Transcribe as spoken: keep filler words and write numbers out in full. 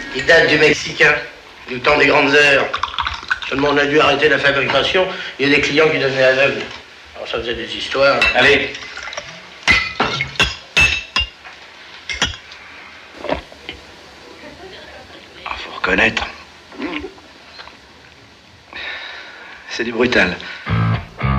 Il date du Mexicain, du temps des grandes heures. Seulement on a dû arrêter la fabrication, il y a des clients qui devenaient aveugles. Alors ça faisait des histoires. Allez. Ah, faut reconnaître. C'est du brutal.